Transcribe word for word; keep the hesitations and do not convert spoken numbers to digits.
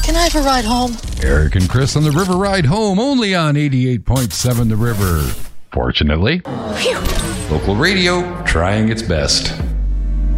Can I have a ride home? Eric and Chris on the River Ride Home, only on eighty-eight point seven The River. Fortunately, Phew. local radio trying its best.